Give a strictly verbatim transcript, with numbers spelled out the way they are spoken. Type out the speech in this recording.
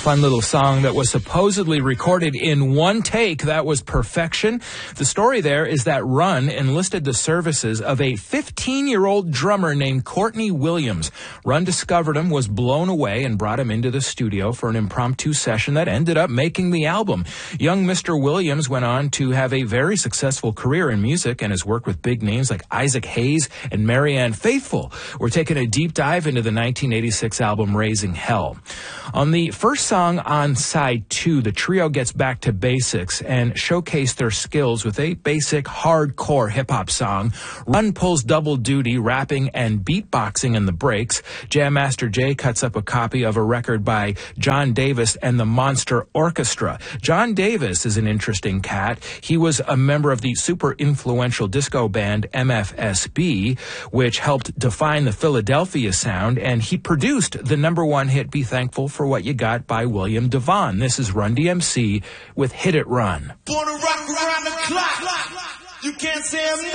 fun little song that was supposedly recorded in one take. That was perfection. The story there is that Run enlisted the services of a fifteen-year-old drummer named Courtney Williams. Run discovered him, was blown away, and brought him into the studio for an impromptu session that ended up making the album. Young Mister Williams went on to have a very successful career in music and has worked with big names like Isaac Hayes and Marianne Faithfull. We're taking a deep dive into the nineteen eighty-six album Raising Hell. On the first song on side two, the trio gets back to basics and showcase their skills with a basic hardcore hip-hop song. Run pulls double duty, rapping and beatboxing in the breaks. Jam Master Jay cuts up a copy of a record by John Davis and the Monster Orchestra. John Davis is an interesting cat. He was a member of the super influential disco band M F S B, which helped define the Philadelphia sound, and he produced the number one hit Be Thankful for What You Got by William DeVaughn. This is Run D M C with Hit It Run. Wanna rock around the clock. You can't say I'm